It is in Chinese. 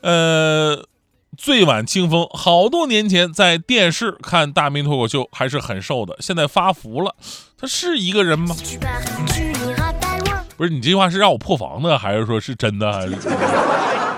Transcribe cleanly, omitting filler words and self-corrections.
最晚清风好多年前在电视看大明脱口秀还是很瘦的，现在发福了，他是一个人吗？不是，你这句话是让我破防的，还是说是真的？还是